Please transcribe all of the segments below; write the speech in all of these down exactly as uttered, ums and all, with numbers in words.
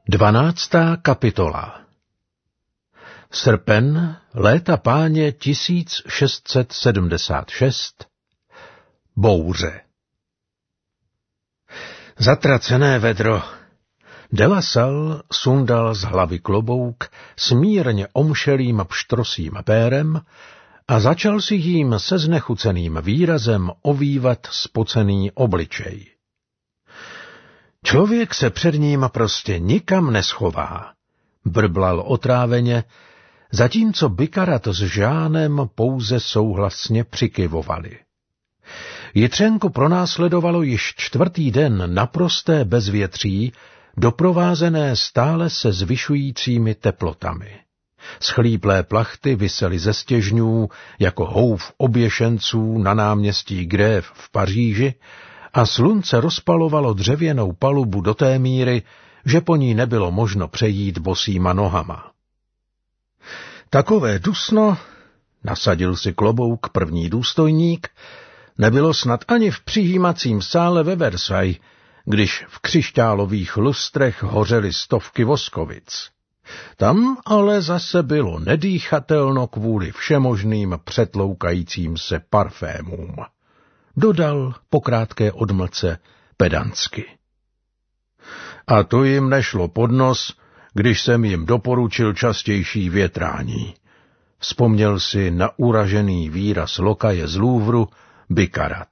Dvanáctá kapitola. Srpen, léta páně tisíc šest set sedmdesát šest. Bouře. Zatracené vedro. De La Salle sundal z hlavy klobouk s mírně omšelým pštrosím pérem a začal si jím se znechuceným výrazem ovývat spocený obličej. Člověk se před ním prostě nikam neschová, brblal otráveně, zatímco Bikarat s Žánem pouze souhlasně přikyvovali. Jitřenku pronásledovalo již čtvrtý den naprosté bezvětří, doprovázené stále se zvyšujícími teplotami. Schlíplé plachty visely ze stěžňů jako houf oběšenců na náměstí Grève v Paříži a slunce rozpalovalo dřevěnou palubu do té míry, že po ní nebylo možno přejít bosýma nohama. Takové dusno, nasadil si klobouk první důstojník, nebylo snad ani v přijímacím sále ve Versailles, když v křišťálových lustrech hořely stovky voskovic. Tam ale zase bylo nedýchatelno kvůli všemožným přetloukajícím se parfémům. Dodal po krátké odmlce pedantsky. A to jim nešlo pod nos, když jsem jim doporučil častější větrání. Vzpomněl si na uražený výraz lokaje z Louvru Bikarat.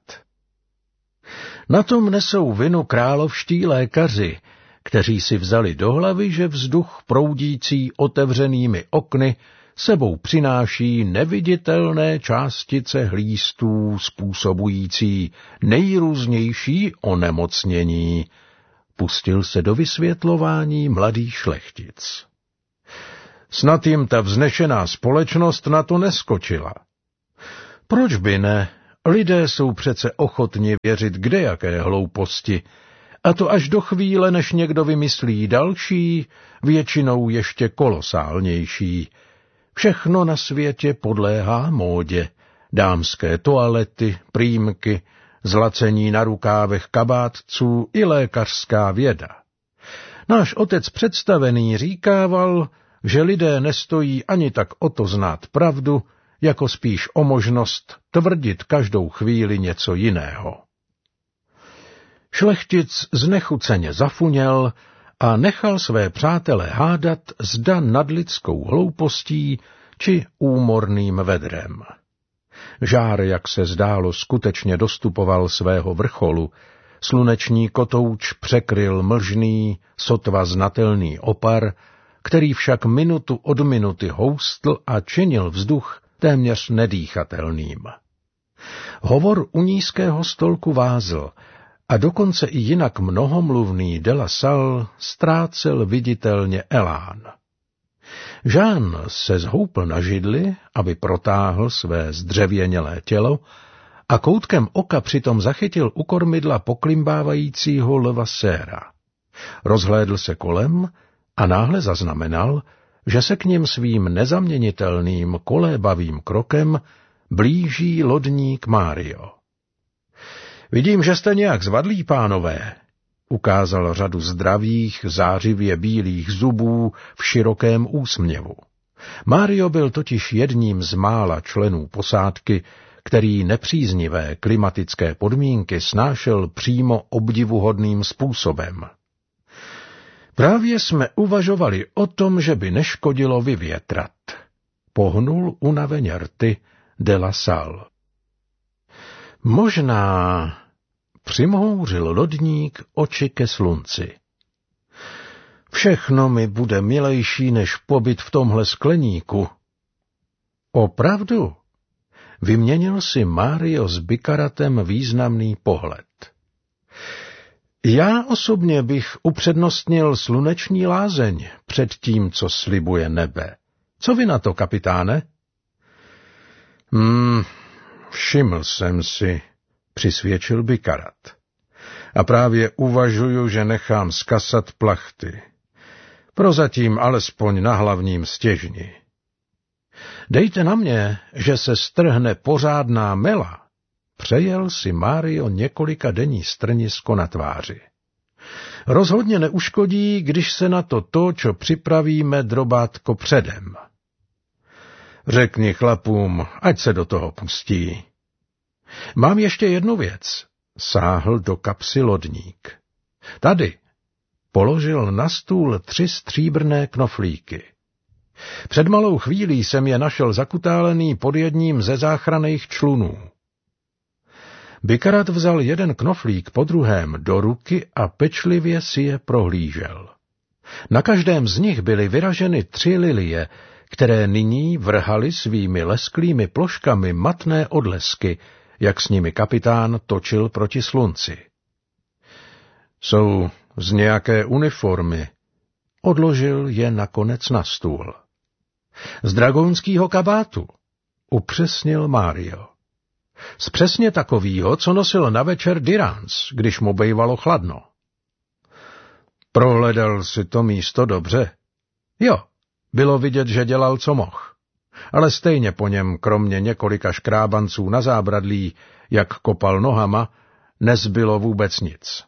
Na tom nesou vinu královští lékaři, kteří si vzali do hlavy, že vzduch proudící otevřenými okny sebou přináší neviditelné částice hlístů způsobující nejrůznější onemocnění. Pustil se do vysvětlování mladý šlechtic. Snad jim ta vznešená společnost na to neskočila. Proč by ne? Lidé jsou přece ochotni věřit kdejaké hlouposti, a to až do chvíle, než někdo vymyslí další, většinou ještě kolosálnější. Všechno na světě podléhá módě. Dámské toalety, prýmky, zlacení na rukávech kabátců i lékařská věda. Náš otec představený říkával, že lidé nestojí ani tak o to znát pravdu, jako spíš o možnost tvrdit každou chvíli něco jiného. Šlechtic znechuceně zafuněl a nechal své přátele hádat zda nad lidskou hloupostí či úmorným vedrem. Žár, jak se zdálo, skutečně dostupoval svého vrcholu, sluneční kotouč překryl mlžný, sotva znatelný opar, který však minutu od minuty houstl a činil vzduch téměř nedýchatelným. Hovor u nízkého stolku vázl, a dokonce i jinak mnohomluvný De La Salle ztrácel viditelně elán. Žán se zhoupl na židli, aby protáhl své zdřevěnělé tělo, a koutkem oka přitom zachytil u kormidla poklimbávajícího Levassera. Rozhlédl se kolem a náhle zaznamenal, že se k ním svým nezaměnitelným kolébavým krokem blíží lodník Mário. Vidím, že jste nějak zvadlí, pánové, ukázal řadu zdravých, zářivě bílých zubů v širokém úsměvu. Mário byl totiž jedním z mála členů posádky, který nepříznivé klimatické podmínky snášel přímo obdivuhodným způsobem. Právě jsme uvažovali o tom, že by neškodilo vyvětrat. Pohnul unaveně rty De La Salle. Možná, přimhouřil lodník oči ke slunci. Všechno mi bude milejší než pobyt v tomhle skleníku. Opravdu? Vyměnil si Mário s Bikaratem významný pohled. Já osobně bych upřednostnil sluneční lázeň před tím, co slibuje nebe. Co vy na to, kapitáne? Hmm, všiml jsem si, přisvědčil Bikarat. A právě uvažuju, že nechám skasat plachty. Prozatím alespoň na hlavním stěžni. Dejte na mě, že se strhne pořádná mela. Přejel si Mário několika denní strnisko na tváři. Rozhodně neuškodí, když se na to to, čo připravíme, drobátko předem. Řekni chlapům, ať se do toho pustí. Mám ještě jednu věc. Sáhl do kapsy lodník. Tady položil na stůl tři stříbrné knoflíky. Před malou chvílí jsem je našel zakutálený pod jedním ze záchranných člunů. Bikarat vzal jeden knoflík po druhém do ruky a pečlivě si je prohlížel. Na každém z nich byly vyraženy tři lilie, které nyní vrhaly svými lesklými ploškami matné odlesky, jak s nimi kapitán točil proti slunci. Jsou z nějaké uniformy. Odložil je nakonec na stůl. Z dragonského kabátu, upřesnil Mário. Z přesně takovýho, co nosil na večer Dirans, když mu bejvalo chladno. Prohledal si to místo dobře? Jo, bylo vidět, že dělal, co mohl. Ale stejně po něm, kromě několika škrábanců na zábradlí, jak kopal nohama, nezbylo vůbec nic.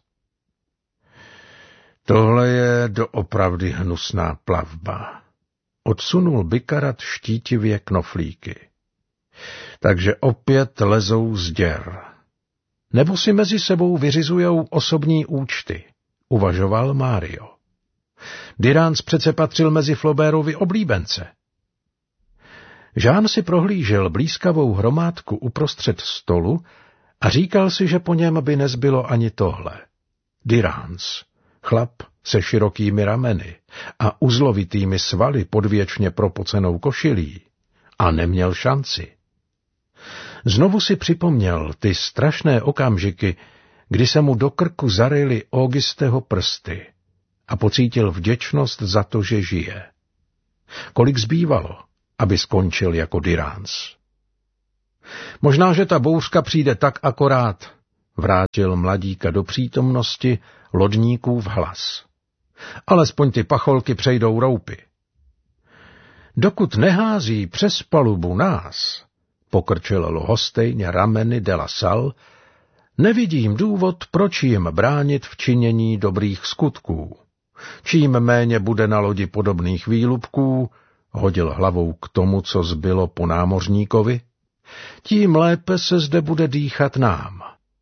Tohle je doopravdy hnusná plavba. Odsunul Bikarat štítivě knoflíky. Takže opět lezou z děr. Nebo si mezi sebou vyřizujou osobní účty, uvažoval Mário. Dirans přece patřil mezi Flaubertovi oblíbence. Jean si prohlížel blízkavou hromádku uprostřed stolu a říkal si, že po něm by nezbylo ani tohle. Dirans, chlap se širokými rameny a uzlovitými svaly pod věčně propocenou košilí, a neměl šanci. Znovu si připomněl ty strašné okamžiky, kdy se mu do krku zaryly Augusteho prsty a pocítil vděčnost za to, že žije. Kolik zbývalo, aby skončil jako Dirans. Možná, že ta bouřka přijde tak akorát, vrátil mladíka do přítomnosti lodníkův hlas. Alespoň ty pacholky přejdou roupy. Dokud nehází přes palubu nás, pokrčil lhostejně rameny de la Salle, nevidím důvod, proč jim bránit v činění dobrých skutků. Čím méně bude na lodi podobných výlupků, hodil hlavou k tomu, co zbylo po námořníkovi, tím lépe se zde bude dýchat nám.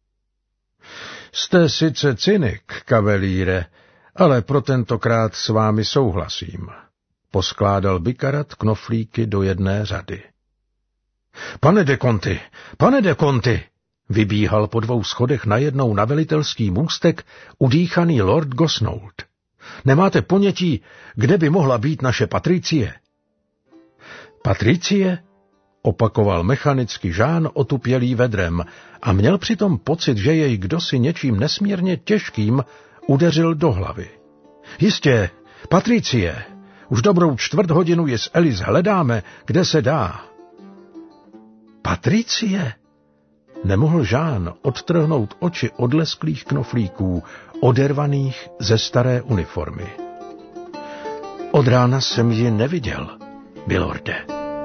Jste sice cynik, kavelíre, ale pro tentokrát s vámi souhlasím. Poskládal Bikarat knoflíky do jedné řady. Pane de Conti, pane de Conti, vybíhal po dvou schodech najednou na velitelský můstek udýchaný lord Gosnold. Nemáte ponětí, kde by mohla být naše Patricie? Patricie? Opakoval mechanicky Jean otupělý vedrem a měl přitom pocit, že jej kdosi něčím nesmírně těžkým udeřil do hlavy. Jistě, Patricie, už dobrou čtvrt hodinu je s Alice hledáme, kde se dá. Patricie? Nemohl Jean odtrhnout oči od lesklých knoflíků, odervaných ze staré uniformy. Od rána jsem ji neviděl, milorde.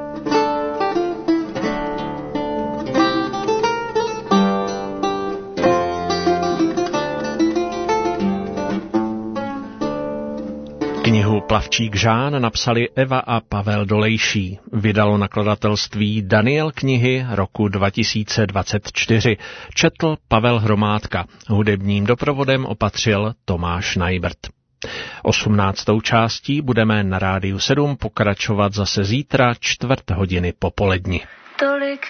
Knihu Plavčík Jean napsali Eva a Pavel Dolejší. Vydalo nakladatelství Daniel knihy roku dva tisíce dvacet čtyři. Četl Pavel Hromádka. Hudebním doprovodem opatřil Tomáš Najbrt. Osmnáctou částí budeme na Rádiu sedm pokračovat zase zítra čtvrt hodiny popoledni. Tolik